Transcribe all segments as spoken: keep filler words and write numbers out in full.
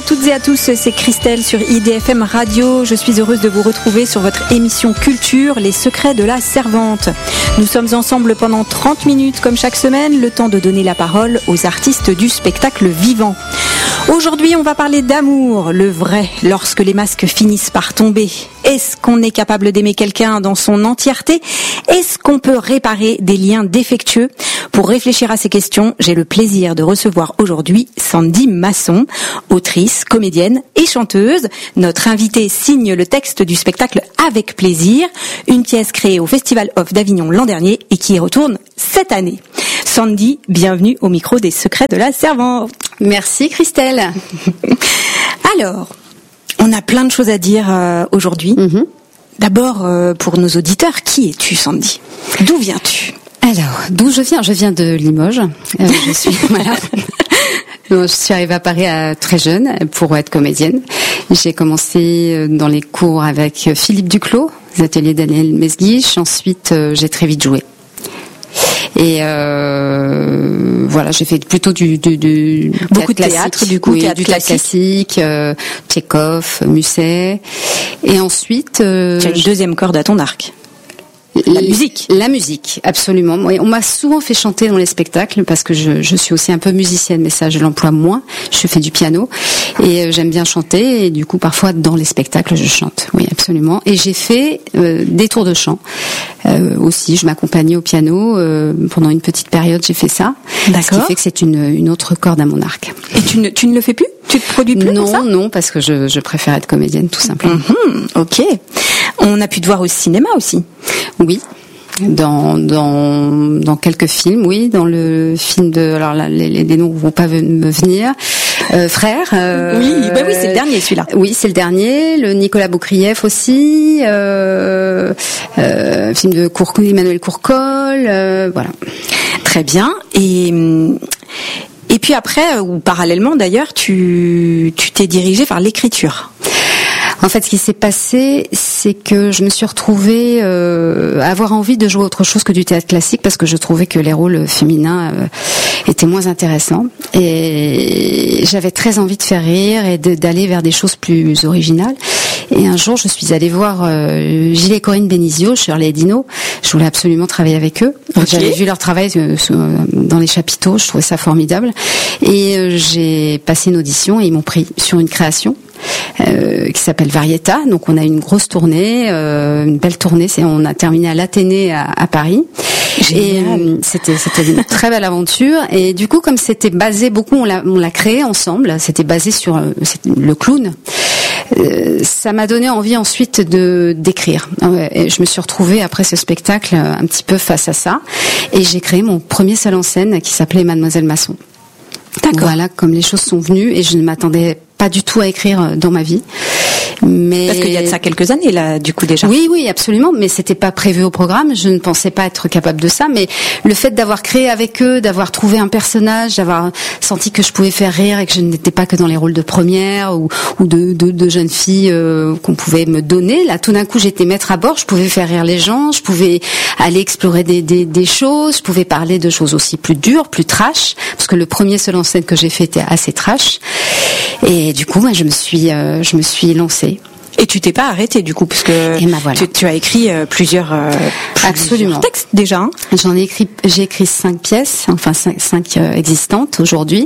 toutes et à tous, c'est Christelle sur I D F M Radio. Je suis heureuse de vous retrouver sur votre émission Culture, les secrets de la servante. Nous sommes ensemble pendant trente minutes comme chaque semaine, le temps de donner la parole aux artistes du spectacle vivant. Aujourd'hui, on va parler d'amour, le vrai, lorsque les masques finissent par tomber. Est-ce qu'on est capable d'aimer quelqu'un dans son entièreté ? Est-ce qu'on peut réparer des liens défectueux ? Pour réfléchir à ces questions, j'ai le plaisir de recevoir aujourd'hui Sandy Masson, autrice, comédienne et chanteuse. Notre invitée signe le texte du spectacle Avec plaisir, une pièce créée au Festival Off d'Avignon l'an dernier et qui y retourne cette année. Sandy, bienvenue au micro des Secrets de la Servante. Merci Christelle. Alors, on a plein de choses à dire euh, aujourd'hui. Mm-hmm. D'abord, euh, pour nos auditeurs, qui es-tu, Sandy ? D'où viens-tu ? Alors, d'où je viens ? Je viens de Limoges. Euh, je suis voilà. Je suis arrivée à Paris à très jeune pour être comédienne. J'ai commencé dans les cours avec Philippe Duclos, les ateliers Daniel Mesguich. Ensuite, euh, j'ai très vite joué. Et euh, voilà, j'ai fait plutôt du, du, du beaucoup de théâtre, du coup, oui, théâtre du théâtre classique, classique euh, Tchekhov, Musset. Et ensuite, euh, tu as une deuxième corde à ton arc. La musique. La musique, absolument. On m'a souvent fait chanter dans les spectacles parce que je, je suis aussi un peu musicienne, mais ça, je l'emploie moins. Je fais du piano et j'aime bien chanter et du coup, parfois, dans les spectacles, je chante. Oui, absolument. Et j'ai fait euh, des tours de chant euh, aussi. Je m'accompagnais au piano euh, pendant une petite période. J'ai fait ça. D'accord. Ce qui fait que c'est une, une autre corde à mon arc. Et tu ne, tu ne le fais plus ? Tu te produis plus non, pour ça ? Non, parce que je, je préfère être comédienne, tout simplement. Mmh, ok. On a pu te voir au cinéma aussi. Oui. Dans, dans, dans quelques films, oui, dans le film de, alors là, les, les noms vont pas me venir, euh, Frère. Euh, oui, bah oui, c'est le dernier celui-là. Oui, c'est le dernier. Le Nicolas Boukrieff aussi, euh, euh, film de Cour, Emmanuel Courcol, euh, voilà. Très bien. Et et puis après, ou parallèlement d'ailleurs, tu tu t'es dirigée vers l'écriture. En fait, ce qui s'est passé, c'est que je me suis retrouvée euh, à avoir envie de jouer autre chose que du théâtre classique parce que je trouvais que les rôles féminins euh, étaient moins intéressants. Et j'avais très envie de faire rire et de, d'aller vers des choses plus originales. Et un jour, je suis allée voir euh, Gilles et Corinne Benizio, Shirley et Dino. Je voulais absolument travailler avec eux. Okay. J'avais vu leur travail euh, dans les chapiteaux, je trouvais ça formidable. Et euh, j'ai passé une audition et ils m'ont pris sur une création. Euh, qui s'appelle Varieta. Donc on a une grosse tournée, euh, une belle tournée. C'est, on a terminé à l'Athénée à, à Paris. Génial. Et euh, c'était c'était une très belle aventure. Et du coup, comme c'était basé beaucoup, on l'a on l'a créé ensemble. C'était basé sur euh, le clown. Euh, ça m'a donné envie ensuite de d'écrire. Et je me suis retrouvée après ce spectacle un petit peu face à ça. Et j'ai créé mon premier seul en scène qui s'appelait Mademoiselle Masson. D'accord. Voilà, comme les choses sont venues et je ne m'attendais pas du tout à écrire dans ma vie. Mais parce qu'il y a de ça quelques années là, du coup déjà. Oui, oui, absolument. Mais c'était pas prévu au programme. Je ne pensais pas être capable de ça. Mais le fait d'avoir créé avec eux, d'avoir trouvé un personnage, d'avoir senti que je pouvais faire rire et que je n'étais pas que dans les rôles de première ou, ou de, de, de jeunes filles euh, qu'on pouvait me donner. Là, tout d'un coup, j'étais maître à bord. Je pouvais faire rire les gens. Je pouvais aller explorer des, des, des choses. Je pouvais parler de choses aussi plus dures, plus trash. Parce que le premier seul en scène que j'ai fait était assez trash. Et du coup, moi, je me suis, euh, je me suis lancée. Et tu t'es pas arrêtée du coup parce que ben voilà. tu, tu as écrit euh, plusieurs, euh, Absolument. plusieurs textes déjà. Hein. J'en ai écrit, j'ai écrit cinq pièces, enfin cinq, cinq euh, existantes aujourd'hui.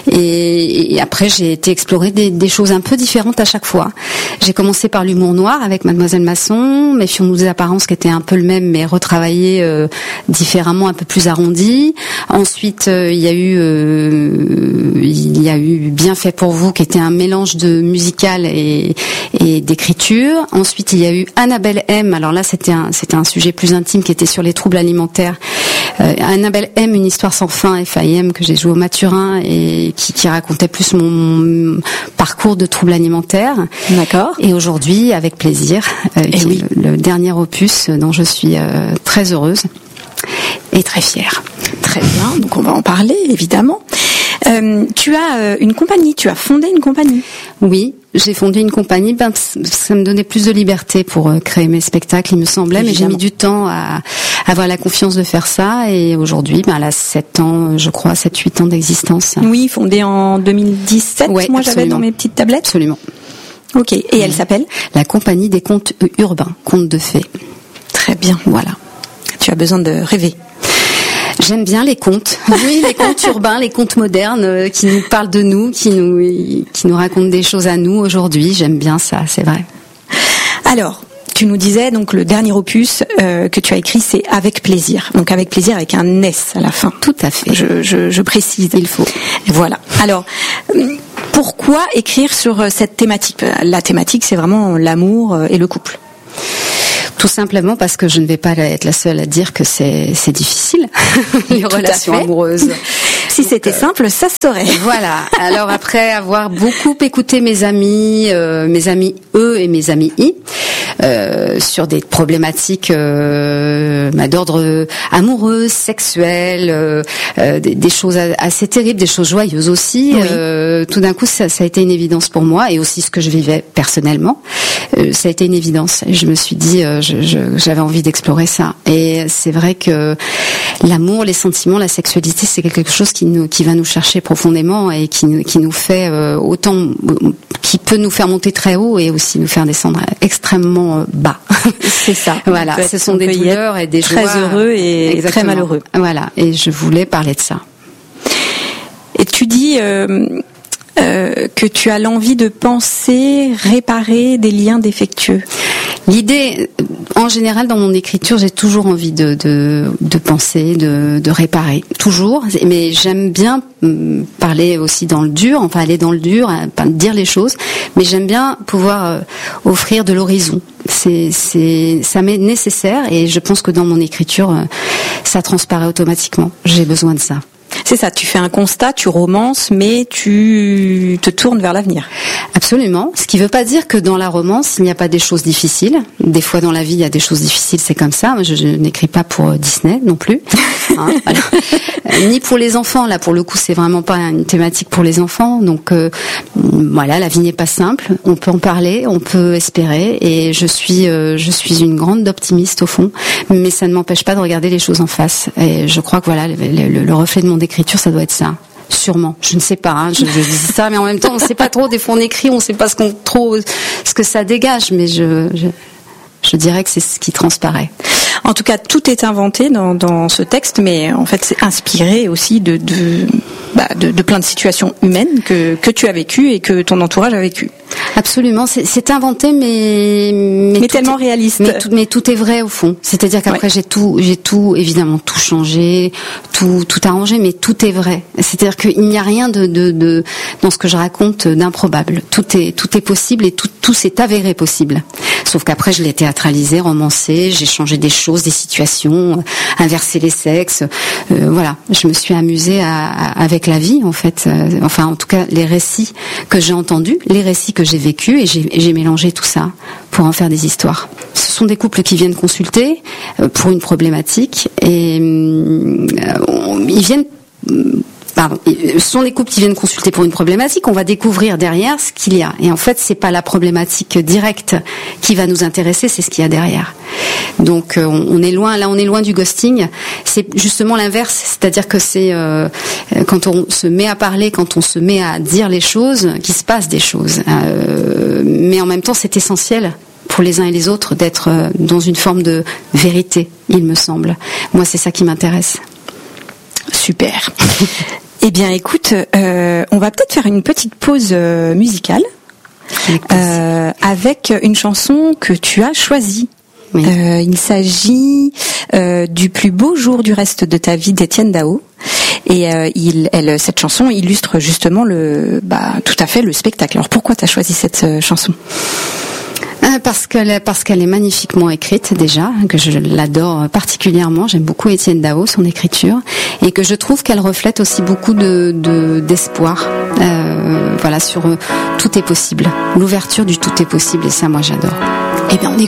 Et, et après j'ai été explorer des, des choses un peu différentes à chaque fois. J'ai commencé par l'humour noir avec Mademoiselle Masson, Méfions-nous des apparences qui était un peu le même mais retravaillé euh, différemment, un peu plus arrondi. Ensuite euh, il y a eu, euh, il y a eu Bien fait pour vous qui était un mélange de musical et, et des écriture. Ensuite, il y a eu Annabelle M. Alors là, c'était un, c'était un sujet plus intime qui était sur les troubles alimentaires. Euh, Annabelle M, une histoire sans fin, F A I M, que j'ai joué au Mathurin et qui, qui racontait plus mon, mon parcours de troubles alimentaires. D'accord. Et aujourd'hui, Avec plaisir, euh, qui oui. est le, le dernier opus dont je suis euh, très heureuse et très fière. Très bien. Donc on va en parler, évidemment. Euh, tu as euh, une compagnie, tu as fondé une compagnie. Oui. j'ai fondé une compagnie, ben, ça me donnait plus de liberté pour créer mes spectacles, il me semblait, Évidemment. mais j'ai mis du temps à avoir la confiance de faire ça, et aujourd'hui, ben, elle a sept ans, je crois, sept huit ans d'existence. Oui, fondée en deux mille dix-sept, ouais, moi j'avais dans mes petites tablettes. Absolument. Ok, et elle s'appelle ? La Compagnie des contes urbains, contes de fées. Très bien, voilà. Tu as besoin de rêver. J'aime bien les contes. Oui, les contes urbains, les contes modernes euh, qui nous parlent de nous, qui nous qui nous racontent des choses à nous aujourd'hui. J'aime bien ça, c'est vrai. Alors, tu nous disais donc le dernier opus euh, que tu as écrit, c'est Avec plaisir. Donc avec plaisir avec un S à la fin. Tout à fait. Je, je, je précise. Il faut. Voilà. Alors, pourquoi écrire sur cette thématique ? La thématique, c'est vraiment l'amour et le couple. Tout simplement parce que je ne vais pas être la seule à dire que c'est c'est difficile les Tout relations amoureuses. Si c'était simple, ça serait. Voilà. Alors après avoir beaucoup écouté mes amis, euh, mes amis eux et mes amis i, euh, sur des problématiques euh, d'ordre amoureux, sexuel, euh, euh, des, des choses assez terribles, des choses joyeuses aussi. Oui. Euh, tout d'un coup, ça, ça a été une évidence pour moi, et aussi ce que je vivais personnellement. Euh, ça a été une évidence. Je me suis dit, euh, je, je, j'avais envie d'explorer ça. Et c'est vrai que l'amour, les sentiments, la sexualité, c'est quelque chose qui nous, qui va nous chercher profondément et qui, qui nous fait euh, autant, qui peut nous faire monter très haut et aussi nous faire descendre extrêmement bas. C'est ça. Voilà. Ce sont des douleurs et des joies. Très heureux et Exactement. Très malheureux. Voilà. Et je voulais parler de ça. Et tu dis, euh, Euh, que tu as l'envie de penser, réparer des liens défectueux. L'idée, en général, dans mon écriture, j'ai toujours envie de de, de penser, de, de réparer, toujours. Mais j'aime bien parler aussi dans le dur, enfin aller dans le dur, pas dire les choses. Mais j'aime bien pouvoir euh, offrir de l'horizon. C'est c'est ça m'est nécessaire, et je pense que dans mon écriture, euh, ça transparaît automatiquement. J'ai besoin de ça. C'est ça, tu fais un constat, tu romances, mais tu te tournes vers l'avenir. Absolument. Ce qui ne veut pas dire que dans la romance, il n'y a pas des choses difficiles. Des fois dans la vie, il y a des choses difficiles, c'est comme ça. Je, je n'écris pas pour Disney non plus. Hein, voilà. euh, ni pour les enfants. Là, pour le coup, c'est vraiment pas une thématique pour les enfants. Donc euh, voilà, la vie n'est pas simple. On peut en parler, on peut espérer. Et je suis, euh, je suis une grande optimiste au fond. Mais ça ne m'empêche pas de regarder les choses en face. Et je crois que voilà, le, le, le reflet de mon écriture, ça doit être ça. Sûrement, je ne sais pas. Hein, je, je dis ça, mais en même temps, on ne sait pas trop. Des fois, on écrit, on ne sait pas ce qu'on trop, ce que ça dégage. Mais je, je, je dirais que c'est ce qui transparaît. En tout cas, tout est inventé dans, dans ce texte, mais en fait, c'est inspiré aussi de, de, bah, de, de plein de situations humaines que, que tu as vécues et que ton entourage a vécues. Absolument, c'est, c'est inventé, mais mais, mais tellement est, réaliste. Mais tout, mais tout est vrai au fond. C'est-à-dire qu'après ouais. j'ai tout, j'ai tout évidemment tout changé, tout tout arrangé, mais tout est vrai. C'est-à-dire qu'il n'y a rien de, de, de dans ce que je raconte d'improbable. Tout est tout est possible et tout tout s'est avéré possible. Sauf qu'après je l'ai théâtralisé, romancé, j'ai changé des choses, des situations, inversé les sexes. Euh, voilà, je me suis amusée à, à, avec la vie en fait. Euh, enfin, en tout cas, les récits que j'ai entendus, les récits que j'ai vécu, et j'ai, et j'ai mélangé tout ça pour en faire des histoires. Ce sont des couples qui viennent consulter euh, pour une problématique, et euh, ils viennent pardon, ce sont des couples qui viennent consulter pour une problématique. On va découvrir derrière ce qu'il y a, et en fait c'est pas la problématique directe qui va nous intéresser, c'est ce qu'il y a derrière. Donc euh, on est loin, là on est loin du ghosting. C'est justement l'inverse, c'est-à-dire que c'est euh, quand on se met à parler, quand on se met à dire les choses, qu'il se passe des choses. Euh, mais en même temps c'est essentiel pour les uns et les autres d'être dans une forme de vérité, il me semble. Moi c'est ça qui m'intéresse. Super. Eh bien, écoute, euh, on va peut-être faire une petite pause euh, musicale euh, avec une chanson que tu as choisie. Oui. Euh, il s'agit euh, du plus beau jour du reste de ta vie d'Étienne Dao. Et euh, il, elle, cette chanson illustre justement le, bah, tout à fait le spectacle. Alors pourquoi tu as choisi cette euh, chanson ? Parce qu'elle, parce qu'elle est magnifiquement écrite déjà, que je l'adore particulièrement. J'aime beaucoup Étienne Dao, son écriture, et que je trouve qu'elle reflète aussi beaucoup de, de d'espoir. Euh, voilà, sur euh, tout est possible, l'ouverture du tout est possible, et ça, moi, j'adore. Eh bien, on écoute.